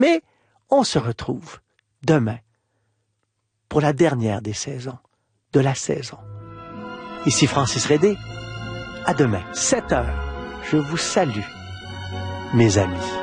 Mais on se retrouve demain pour la dernière des saisons, de la saison. Ici Francis Rédé. À demain, 7 heures. Je vous salue, mes amis.